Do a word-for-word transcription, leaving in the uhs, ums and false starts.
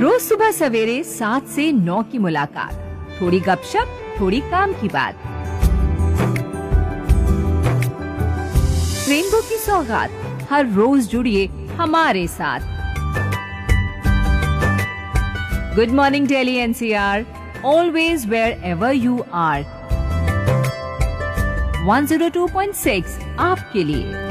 रोज सुबह सवेरे सात से नौ की मुलाकात, थोड़ी गपशप, थोड़ी काम की बात। रेनबो की सौगात, हर रोज जुड़िए हमारे साथ। Good morning Delhi NCR, always wherever you are. One zero two point six आपके लिए।